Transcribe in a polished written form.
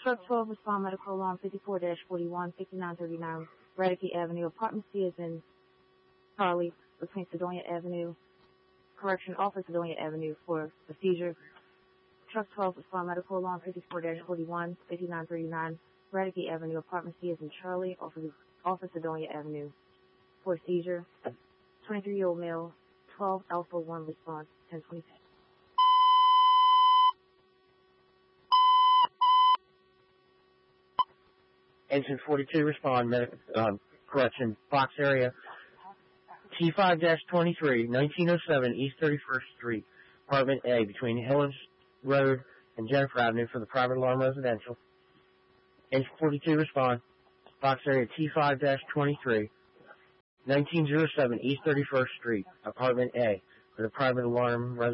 Truck 12, respond medical alarm 54-41, 5939 Radicke Avenue. Apartment C is in Charlie between Sedonia Avenue, off of Sedonia Avenue for a seizure. Truck 12, respond medical alarm 54-41, 5939 Radicke Avenue. Apartment C is in Charlie, off of Sedonia Avenue for a seizure. 23-year-old male, 12 Alpha 1 response, 1026. Engine 42, respond, correction, Fox area, T5-23, 1907 East 31st Street, Apartment A, between Hillis Road and Jennifer Avenue for the private alarm residential. Engine 42, respond, Fox area, T5-23, 1907 East 31st Street, Apartment A, for the private alarm residential.